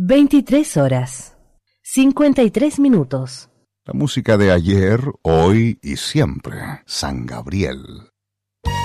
23 horas, 53 minutos. La música de ayer, hoy y siempre. San Gabriel.